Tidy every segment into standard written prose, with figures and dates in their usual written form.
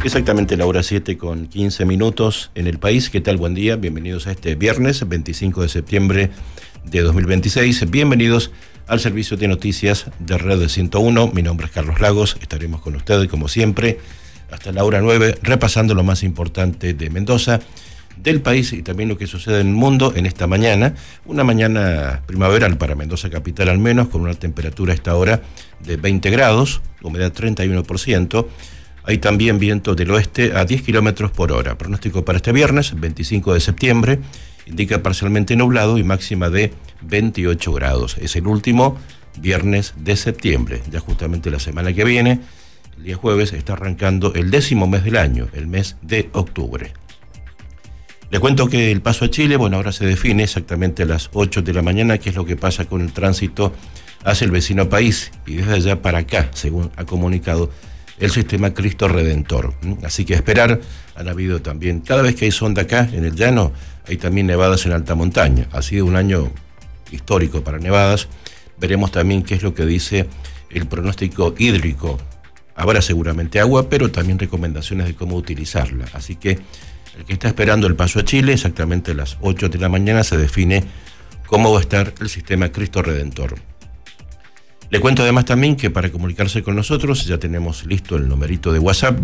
Exactamente la hora 7 con 15 minutos en el país. ¿Qué tal? Buen día. Bienvenidos a este viernes 25 de septiembre de 2026. Bienvenidos al servicio de noticias de Red 101. Mi nombre es Carlos Lagos. Estaremos con ustedes, como siempre, hasta la hora 9, repasando lo más importante de Mendoza, del país y también lo que sucede en el mundo en esta mañana. Una mañana primaveral para Mendoza capital al menos, con una temperatura a esta hora de 20 grados, humedad 31%. Hay también viento del oeste a 10 kilómetros por hora. Pronóstico para este viernes, 25 de septiembre, indica parcialmente nublado y máxima de 28 grados. Es el último viernes de septiembre. Ya justamente la semana que viene, el día jueves, está arrancando el 10º mes del año, el mes de octubre. Les cuento que el paso a Chile, ahora se define exactamente a las 8 de la mañana qué es lo que pasa con el tránsito hacia el vecino país y desde allá para acá, según ha comunicado el sistema Cristo Redentor. Así que a esperar. Han habido también, cada vez que hay sonda acá en el llano, hay también nevadas en alta montaña. Ha sido un año histórico para nevadas. Veremos también qué es lo que dice el pronóstico hídrico. Habrá seguramente agua, pero también recomendaciones de cómo utilizarla. Así que el que está esperando el paso a Chile, exactamente a las 8 de la mañana, se define cómo va a estar el sistema Cristo Redentor. Le cuento además también que para comunicarse con nosotros ya tenemos listo el numerito de WhatsApp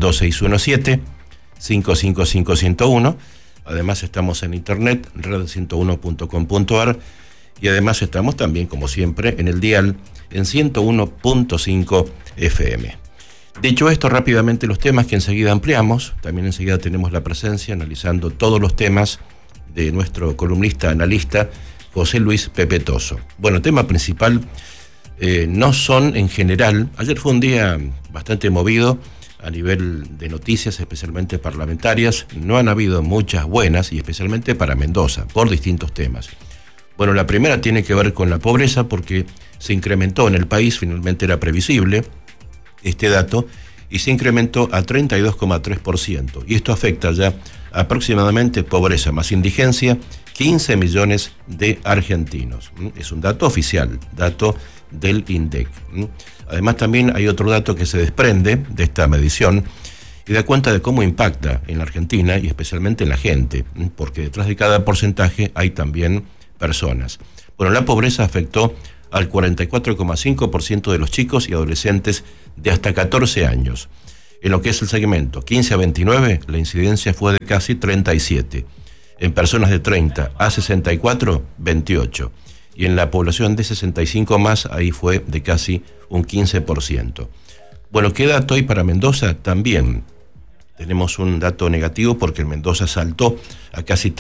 2617-555101. Además estamos en internet, red101.com.ar, y además estamos también, como siempre, en el dial en 101.5 FM. Dicho esto, rápidamente los temas que enseguida ampliamos. También enseguida tenemos la presencia, analizando todos los temas, de nuestro columnista, analista, José Luis Pepe Toso. Tema principal. No son en general, ayer fue un día bastante movido a nivel de noticias, especialmente parlamentarias. No han habido muchas buenas, y especialmente para Mendoza, por distintos temas. La primera tiene que ver con la pobreza, porque se incrementó en el país, finalmente era previsible este dato, y se incrementó a 32,3%. Y esto afecta ya aproximadamente, pobreza más indigencia, 15 millones de argentinos. Es un dato oficial, dato del INDEC. Además también hay otro dato que se desprende de esta medición y da cuenta de cómo impacta en la Argentina y especialmente en la gente, porque detrás de cada porcentaje hay también personas. La pobreza afectó al 44,5% de los chicos y adolescentes de hasta 14 años. En lo que es el segmento 15 a 29, la incidencia fue de casi 37. En personas de 30 a 64, 28. Y en la población de 65 más, ahí fue de casi un 15%. ¿Qué dato hay para Mendoza? También tenemos un dato negativo, porque en Mendoza saltó a casi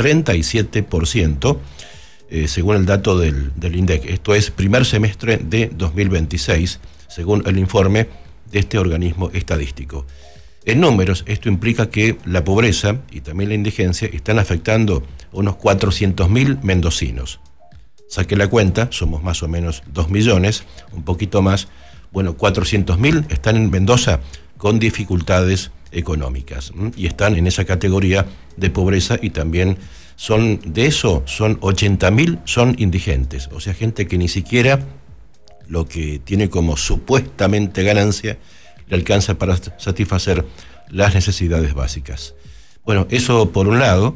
37%, según el dato del INDEC. Esto es primer semestre de 2026, según el informe de este organismo estadístico. En números, esto implica que la pobreza y también la indigencia están afectando a unos 400.000 mendocinos. Saqué la cuenta, somos más o menos 2 millones, un poquito más. 400.000 están en Mendoza con dificultades económicas, y están en esa categoría de pobreza, y también son 80.000 son indigentes, o sea, gente que ni siquiera lo que tiene como supuestamente ganancia le alcanza para satisfacer las necesidades básicas. Eso por un lado.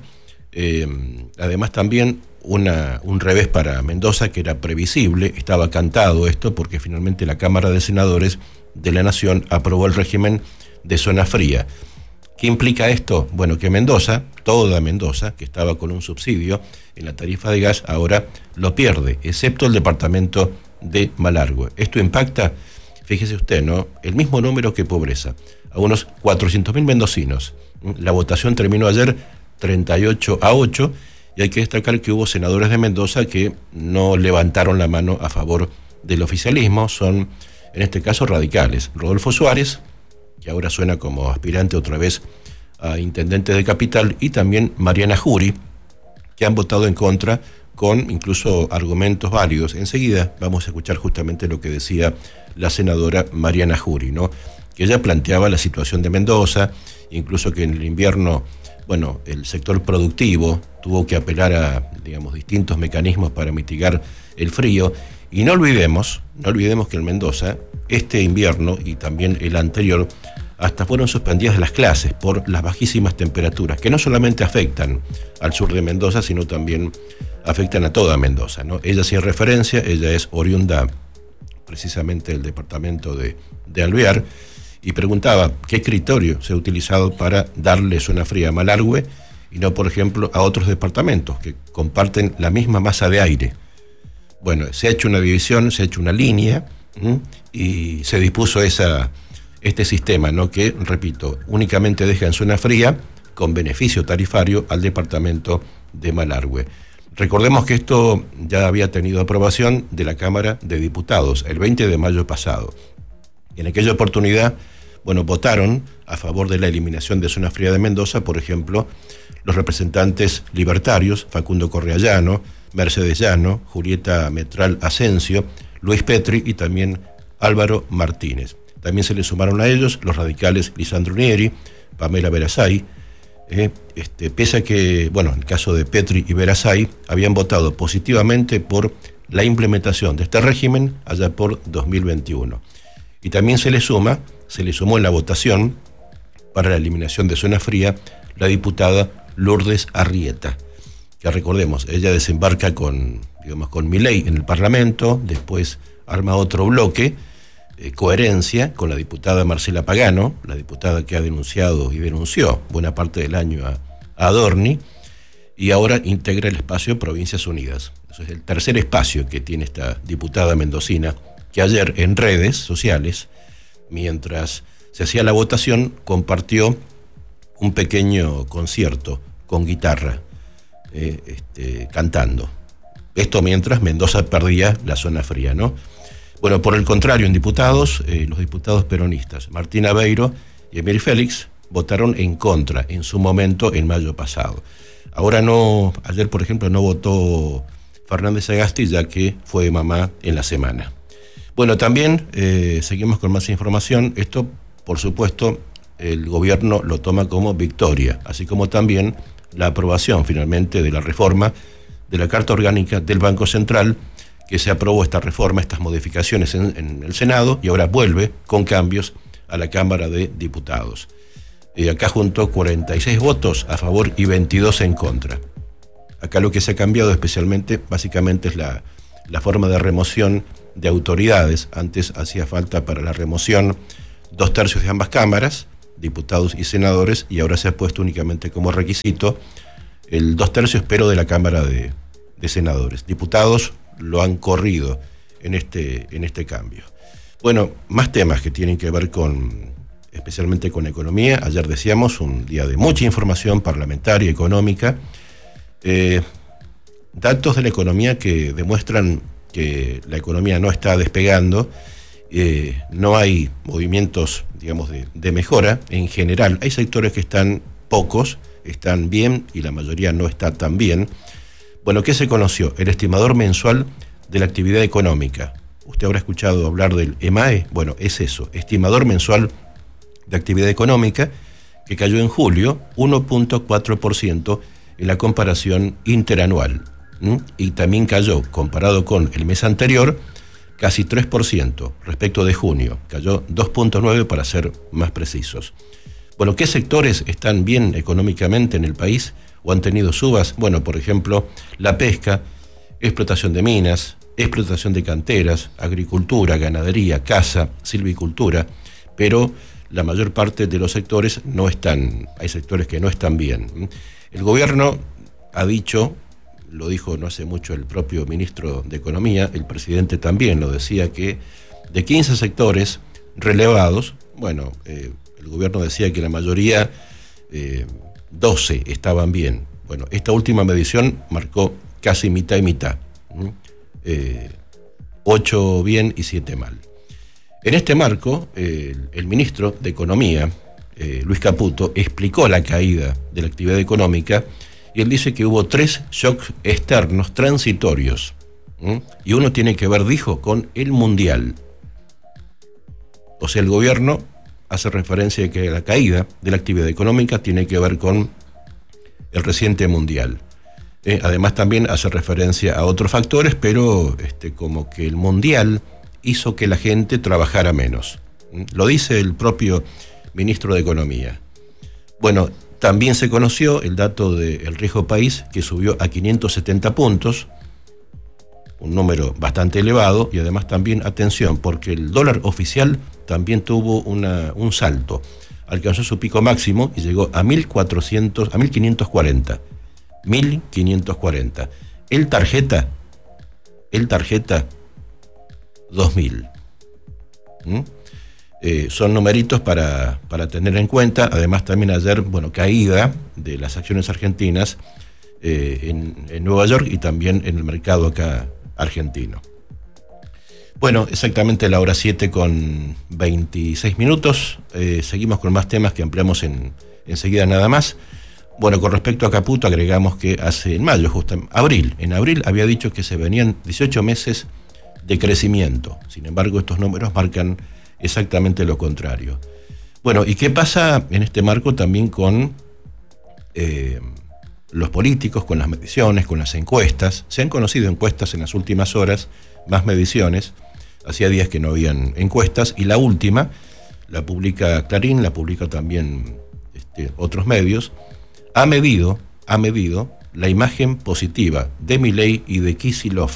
Además también un revés para Mendoza, que era previsible, estaba cantado esto, porque finalmente la Cámara de Senadores de la Nación aprobó el régimen de zona fría. ¿Qué implica esto? Que Mendoza, toda Mendoza, que estaba con un subsidio en la tarifa de gas, ahora lo pierde, excepto el departamento de Malargüe. Esto impacta, fíjese usted, el mismo número que pobreza, a unos 400.000 mendocinos. La votación terminó ayer 38-8, y hay que destacar que hubo senadores de Mendoza que no levantaron la mano a favor del oficialismo. Son, en este caso, radicales. Rodolfo Suárez, que ahora suena como aspirante otra vez a intendente de Capital, y también Mariana Jury, que han votado en contra con incluso argumentos válidos. Enseguida vamos a escuchar justamente lo que decía la senadora Mariana Jury, que ella planteaba la situación de Mendoza, incluso que en el invierno, el sector productivo tuvo que apelar a, distintos mecanismos para mitigar el frío. Y no olvidemos que en Mendoza, este invierno y también el anterior, hasta fueron suspendidas las clases por las bajísimas temperaturas, que no solamente afectan al sur de Mendoza, sino también afectan a toda Mendoza, ¿no? Ella hacía referencia, ella es oriunda precisamente del departamento de Alvear, y preguntaba qué criterio se ha utilizado para darle zona fría a Malargüe y no, por ejemplo, a otros departamentos que comparten la misma masa de aire. Bueno, se ha hecho una división, se ha hecho una línea, y se dispuso este sistema, ¿no? Que, repito, únicamente deja en zona fría con beneficio tarifario al departamento de Malargüe. Recordemos que esto ya había tenido aprobación de la Cámara de Diputados el 20 de mayo pasado. Y en aquella oportunidad, bueno, votaron a favor de la eliminación de zona fría de Mendoza, por ejemplo, los representantes libertarios, Facundo Correa Llano, Mercedes Llano, Julieta Metral Asensio, Luis Petri y también Álvaro Martínez. También se le sumaron a ellos los radicales Lisandro Nieri, Pamela Verasay, pese a que, bueno, en el caso de Petri y Verasay, habían votado positivamente por la implementación de este régimen allá por 2021. Y también se le sumó en la votación para la eliminación de zona fría la diputada Lourdes Arrieta, que recordemos, ella desembarca con Milei en el Parlamento, después arma otro bloque, coherencia con la diputada Marcela Pagano, la diputada que ha denunciado y denunció buena parte del año a Adorni, y ahora integra el espacio Provincias Unidas. Eso es el tercer espacio que tiene esta diputada mendocina, que ayer en redes sociales, mientras se hacía la votación, compartió un pequeño concierto con guitarra, cantando. Esto mientras Mendoza perdía la zona fría, ¿no? Bueno, por el contrario, en diputados, los diputados peronistas, Martín Aveiro y Emir Félix, votaron en contra en su momento en mayo pasado. Ahora no, ayer por ejemplo no votó Fernández Agasti, ya que fue mamá en la semana. Bueno, también seguimos con más información. Esto, por supuesto, el gobierno lo toma como victoria, así como también la aprobación finalmente de la reforma de la Carta Orgánica del Banco Central, que se aprobó esta reforma, estas modificaciones en el Senado, y ahora vuelve con cambios a la Cámara de Diputados. Acá juntó 46 votos a favor y 22 en contra. Acá lo que se ha cambiado especialmente, básicamente, es la forma de remoción de autoridades. Antes hacía falta para la remoción 2/3 de ambas cámaras, diputados y senadores, y ahora se ha puesto únicamente como requisito el 2/3, pero de la Cámara de Senadores. Diputados lo han corrido en este cambio. Bueno, más temas que tienen que ver especialmente con economía. Ayer decíamos, un día de mucha información parlamentaria, económica, datos de la economía que demuestran que la economía no está despegando, no hay movimientos, digamos, de mejora en general. Hay sectores que están pocos, están bien, y la mayoría no está tan bien. Bueno, ¿qué se conoció? El estimador mensual de la actividad económica. Usted habrá escuchado hablar del EMAE. Bueno, es eso, estimador mensual de actividad económica, que cayó en julio 1.4% en la comparación interanual. Y también cayó, comparado con el mes anterior, casi 3% respecto de junio. Cayó 2.9% para ser más precisos. Bueno, ¿qué sectores están bien económicamente en el país o han tenido subas? Bueno, por ejemplo, la pesca, explotación de minas, explotación de canteras, agricultura, ganadería, caza, silvicultura, pero la mayor parte de los sectores no están, hay sectores que no están bien. El gobierno ha dicho, lo dijo no hace mucho el propio ministro de Economía, el presidente también lo decía, que de 15 sectores relevados, bueno, el gobierno decía que la mayoría, 12 estaban bien. Bueno, esta última medición marcó casi mitad y mitad. 8 bien y 7 mal. En este marco, el ministro de Economía, Luis Caputo, explicó la caída de la actividad económica, y él dice que hubo 3 shocks externos transitorios, y uno tiene que ver, dijo, con el Mundial. O sea, el gobierno hace referencia a que la caída de la actividad económica tiene que ver con el reciente Mundial. Además también hace referencia a otros factores, pero como que el Mundial hizo que la gente trabajara menos. Lo dice el propio ministro de Economía. Bueno, también se conoció el dato del riesgo país, que subió a 570 puntos, un número bastante elevado, y además también, atención, porque el dólar oficial también tuvo un salto. Alcanzó su pico máximo y llegó a 1540. 1540. El tarjeta 2000. Son numeritos para tener en cuenta. Además también ayer, caída de las acciones argentinas en Nueva York y también en el mercado acá argentino. Bueno, exactamente la hora 7:26. Seguimos con más temas que ampliamos enseguida nada más. Bueno, con respecto a Caputo, agregamos que en abril había dicho que se venían 18 meses de crecimiento. Sin embargo, estos números marcan exactamente lo contrario. Bueno, ¿y qué pasa en este marco también con los políticos, con las mediciones, con las encuestas? Se han conocido encuestas en las últimas horas, más mediciones. Hacía días que no habían encuestas, y la última la publica Clarín, la publica también otros medios. Ha medido la imagen positiva de Milei y de Kicillof.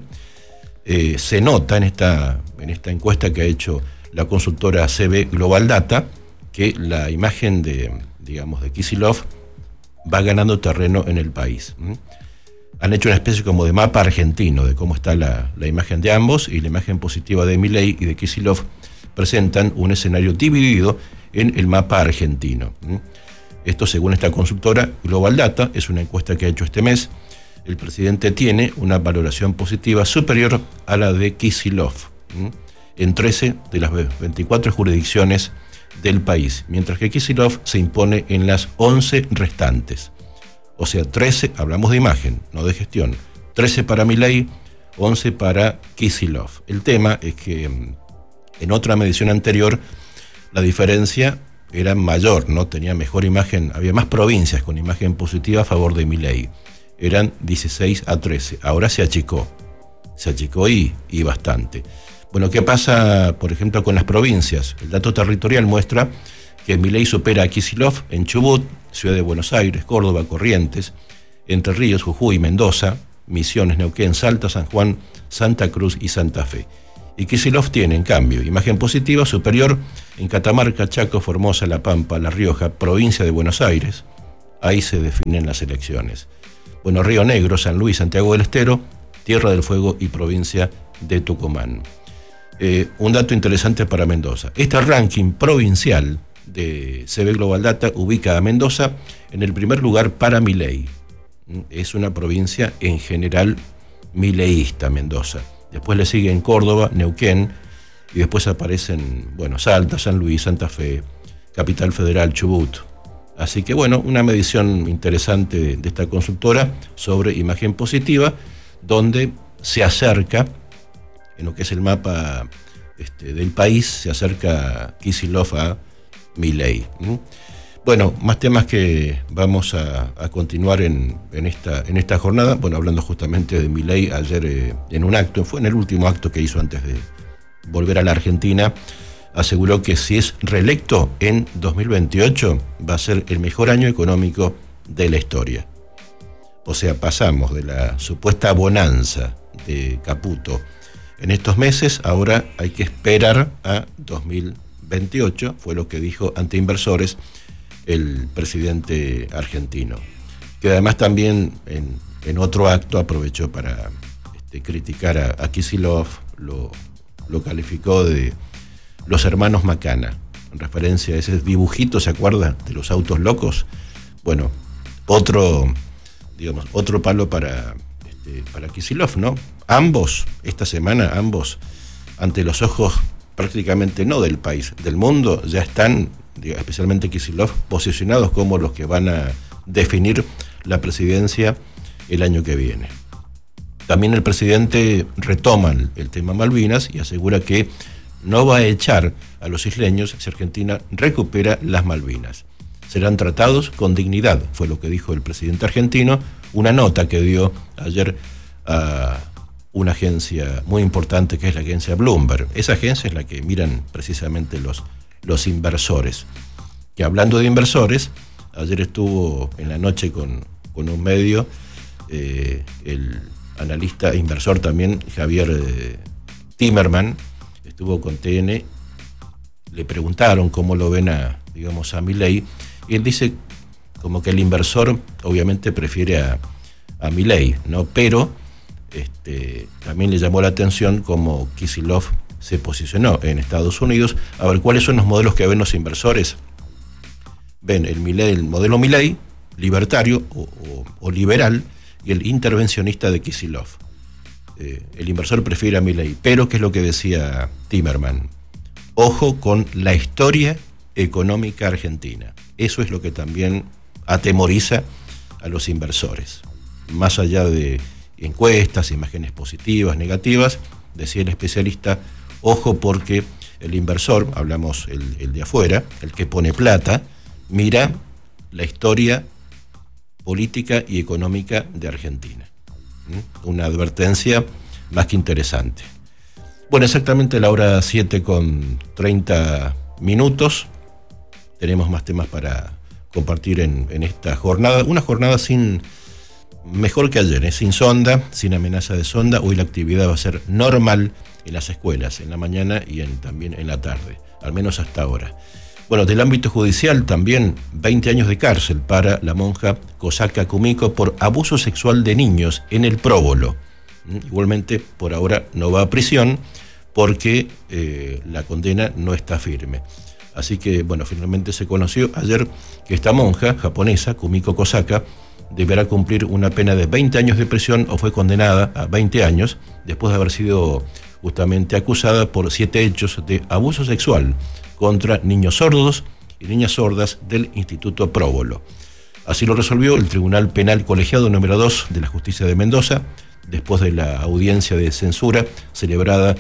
Se nota en esta encuesta que ha hecho la consultora CB Global Data que la imagen de Kicillof va ganando terreno en el país. Han hecho una especie como de mapa argentino de cómo está la imagen de ambos, y la imagen positiva de Milei y de Kicillof presentan un escenario dividido en el mapa argentino. Esto según esta consultora Global Data, es una encuesta que ha hecho este mes. El presidente tiene una valoración positiva superior a la de Kicillof en 13 de las 24 jurisdicciones del país, mientras que Kicillof se impone en las 11 restantes. O sea, 13, hablamos de imagen, no de gestión, 13 para Milei, 11 para Kicillof. El tema es que en otra medición anterior la diferencia era mayor, ¿no? Tenía mejor imagen, había más provincias con imagen positiva a favor de Milei. Eran 16-13, ahora se achicó y bastante. Bueno, ¿qué pasa, por ejemplo, con las provincias? El dato territorial muestra que Milei supera a Kicillof en Chubut, Ciudad de Buenos Aires, Córdoba, Corrientes, Entre Ríos, Jujuy, Mendoza, Misiones, Neuquén, Salta, San Juan, Santa Cruz y Santa Fe. Y Kicillof tiene, en cambio, imagen positiva superior en Catamarca, Chaco, Formosa, La Pampa, La Rioja, provincia de Buenos Aires. Ahí se definen las elecciones. Bueno, Río Negro, San Luis, Santiago del Estero, Tierra del Fuego y provincia de Tucumán. Un dato interesante para Mendoza. Este ranking provincial de CB Global Data ubica a Mendoza en el primer lugar para Milei. Es una provincia en general mileísta, Mendoza. Después le siguen Córdoba, Neuquén, y después aparecen, Salta, San Luis, Santa Fe, Capital Federal, Chubut. Así que, una medición interesante de esta consultora sobre imagen positiva, donde se acerca, en lo que es el mapa del país, se acerca Kicillof a Milei. Bueno, más temas que vamos a continuar en esta jornada. Hablando justamente de Milei, ayer en un acto, fue en el último acto que hizo antes de volver a la Argentina, aseguró que si es reelecto en 2028 va a ser el mejor año económico de la historia. O sea, pasamos de la supuesta bonanza de Caputo en estos meses, ahora hay que esperar a 2028, fue lo que dijo ante inversores el presidente argentino, que además también en otro acto aprovechó para criticar a Kicillof, lo calificó de los hermanos Macana, en referencia a ese dibujito, ¿se acuerda? De los autos locos. Otro palo para Kicillof, ¿no? Esta semana, ante los ojos prácticamente no del país, del mundo, ya están, especialmente Kicillof, posicionados como los que van a definir la presidencia el año que viene. También el presidente retoma el tema Malvinas y asegura que no va a echar a los isleños si Argentina recupera las Malvinas. Serán tratados con dignidad, fue lo que dijo el presidente argentino, una nota que dio ayer a una agencia muy importante que es la agencia Bloomberg. Esa agencia es la que miran precisamente los los inversores. Que hablando de inversores, ayer estuvo en la noche con un medio, el analista inversor también, Javier Timerman, estuvo con TN, le preguntaron cómo lo ven a Milei, y él dice como que el inversor obviamente prefiere a Milei, ¿no? Pero también le llamó la atención cómo Kicillof se posicionó en Estados Unidos. A ver, ¿cuáles son los modelos que ven los inversores? Ven el modelo Milei, libertario o liberal, y el intervencionista de Kicillof. El inversor prefiere a Milei, pero ¿qué es lo que decía Timerman? Ojo con la historia económica argentina. Eso es lo que también atemoriza a los inversores. Más allá de encuestas, imágenes positivas, negativas, decía el especialista, ojo porque el inversor, hablamos el de afuera, el que pone plata, mira la historia política y económica de Argentina. Una advertencia más que interesante. Bueno, exactamente a la hora 7:30. Tenemos más temas para compartir en esta jornada. Una jornada mejor que ayer, sin sonda, sin amenaza de sonda. Hoy la actividad va a ser normal en las escuelas, en la mañana y también en la tarde, al menos hasta ahora. Bueno, del ámbito judicial también 20 años de cárcel para la monja Cosaka Kumiko por abuso sexual de niños en el Próbolo. Igualmente, por ahora no va a prisión porque la condena no está firme. Así que, bueno, finalmente se conoció ayer que esta monja japonesa, Kumiko Kosaka, deberá cumplir una pena de 20 años de prisión o fue condenada a 20 años después de haber sido justamente acusada por 7 hechos de abuso sexual contra niños sordos y niñas sordas del Instituto Próbolo. Así lo resolvió el Tribunal Penal Colegiado número 2 de la Justicia de Mendoza, después de la audiencia de censura celebrada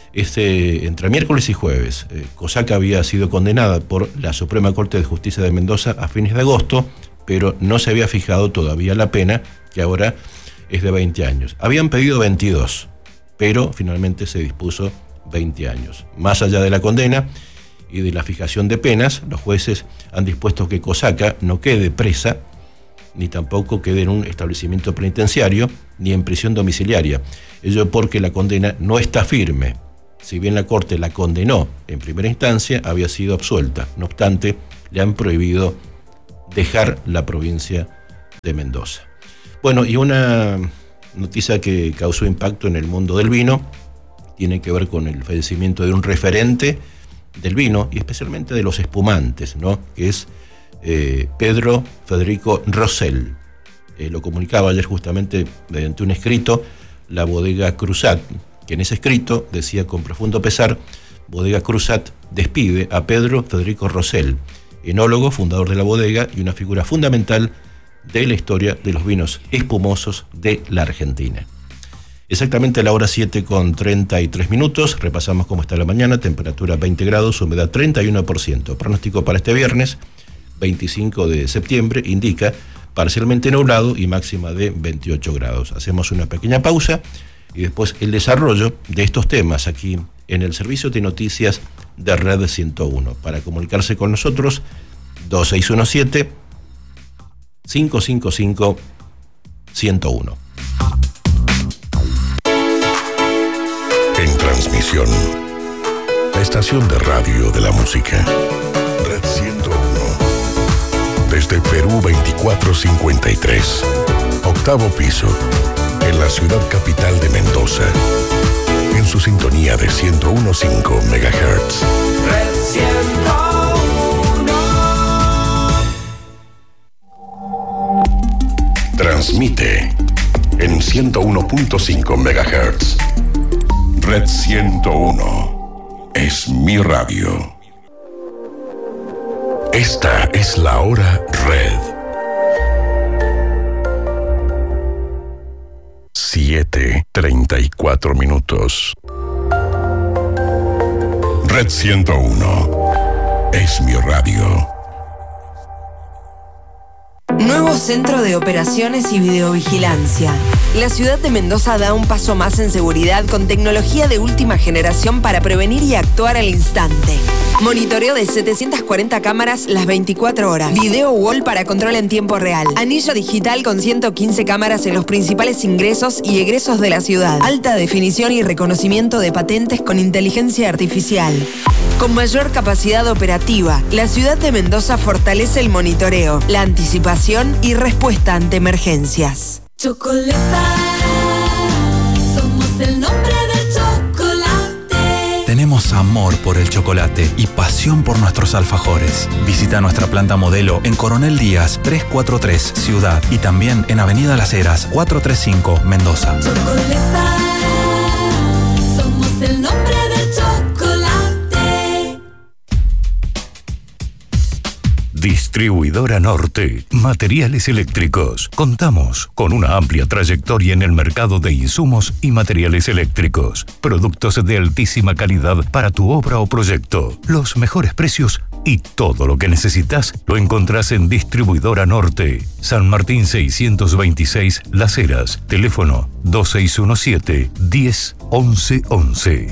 entre miércoles y jueves. Kosaka había sido condenada por la Suprema Corte de Justicia de Mendoza a fines de agosto, pero no se había fijado todavía la pena, que ahora es de 20 años. Habían pedido 22, pero finalmente se dispuso 20 años. Más allá de la condena y de la fijación de penas, los jueces han dispuesto que Kosaka no quede presa, ni tampoco quede en un establecimiento penitenciario, ni en prisión domiciliaria. Ello porque la condena no está firme. Si bien la Corte la condenó en primera instancia, había sido absuelta. No obstante, le han prohibido dejar la provincia de Mendoza. Bueno, y una noticia que causó impacto en el mundo del vino tiene que ver con el fallecimiento de un referente del vino y especialmente de los espumantes, ¿no? Que es Pedro Federico Rosell. Lo comunicaba ayer justamente mediante un escrito la bodega Cruzat, que en ese escrito decía con profundo pesar: Bodega Cruzat despide a Pedro Federico Rosell, enólogo, fundador de la bodega y una figura fundamental de la historia de los vinos espumosos de la Argentina. Exactamente a la hora 7:33. Repasamos cómo está la mañana: temperatura 20 grados, humedad 31%. Pronóstico para este viernes 25 de septiembre indica parcialmente nublado y máxima de 28 grados. Hacemos una pequeña pausa y después el desarrollo de estos temas aquí en el servicio de noticias de Red 101. Para comunicarse con nosotros, 2617-555-101. En transmisión, la estación de radio de la música, Red 101. Desde Perú 2453, octavo piso, en la ciudad capital de Mendoza. En su sintonía de 101.5 MHz. Red 101. Transmite en 101.5 MHz. Red 101 es mi radio. Esta es la hora Red. 7:34. Red 101 es mi radio. Nuevo Centro de Operaciones y Videovigilancia. La ciudad de Mendoza da un paso más en seguridad con tecnología de última generación para prevenir y actuar al instante. Monitoreo de 740 cámaras las 24 horas. Video wall para control en tiempo real. Anillo digital con 115 cámaras en los principales ingresos y egresos de la ciudad. Alta definición y reconocimiento de patentes con inteligencia artificial. Con mayor capacidad operativa, la ciudad de Mendoza fortalece el monitoreo, la anticipación y respuesta ante emergencias. Chocolata, somos el nombre del chocolate. Tenemos amor por el chocolate y pasión por nuestros alfajores. Visita nuestra planta modelo en Coronel Díaz 343 Ciudad y también en Avenida Las Heras 435 Mendoza. Chocolata, somos el nombre del chocolate. Distribuidora Norte, materiales eléctricos. Contamos con una amplia trayectoria en el mercado de insumos y materiales eléctricos. Productos de altísima calidad para tu obra o proyecto. Los mejores precios y todo lo que necesitas lo encontrás en Distribuidora Norte. San Martín 626 Las Heras. Teléfono 2617 10 11 11.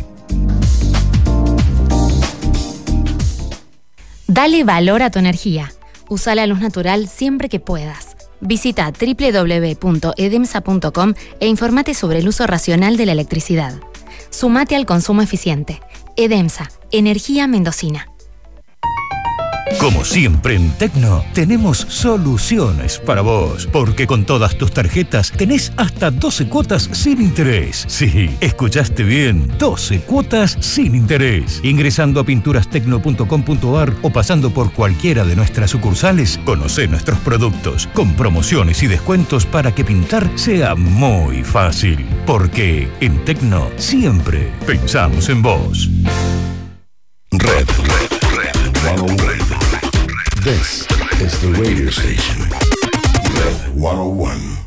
Dale valor a tu energía. Usa la luz natural siempre que puedas. Visita www.edemsa.com e infórmate sobre el uso racional de la electricidad. Sumate al consumo eficiente. Edemsa, energía mendocina. Como siempre en Tecno, tenemos soluciones para vos, porque con todas tus tarjetas tenés hasta 12 cuotas sin interés. Sí, escuchaste bien, 12 cuotas sin interés. Ingresando a pinturastecno.com.ar o pasando por cualquiera de nuestras sucursales, conocé nuestros productos con promociones y descuentos para que pintar sea muy fácil. Porque en Tecno siempre pensamos en vos. Red. This is the radio station. Red 101.